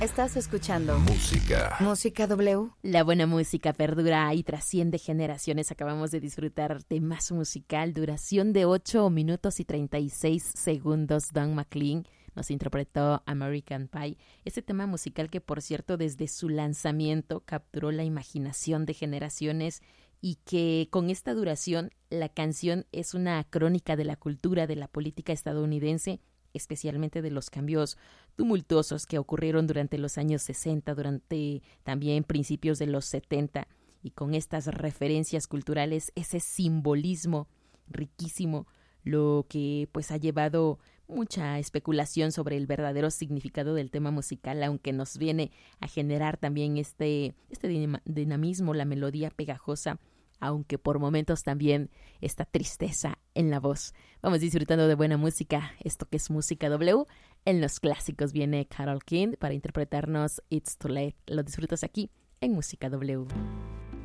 Estás escuchando Música W. La buena música perdura y trasciende generaciones. Acabamos de disfrutar temazo musical, duración de 8 minutos y 36 segundos. Don McLean nos interpretó American Pie. Este tema musical que, por cierto, desde su lanzamiento capturó la imaginación de generaciones y que con esta duración la canción es una crónica de la cultura, de la política estadounidense, especialmente de los cambios tumultuosos que ocurrieron durante los años 60, durante también principios de los 70, y con estas referencias culturales, ese simbolismo riquísimo, lo que pues ha llevado mucha especulación sobre el verdadero significado del tema musical, aunque nos viene a generar también este dinamismo, la melodía pegajosa, aunque por momentos también esta tristeza en la voz. Vamos disfrutando de buena música, esto que es Música W. En los clásicos viene Carole King para interpretarnos It's Too Late. Lo disfrutas aquí en Música W.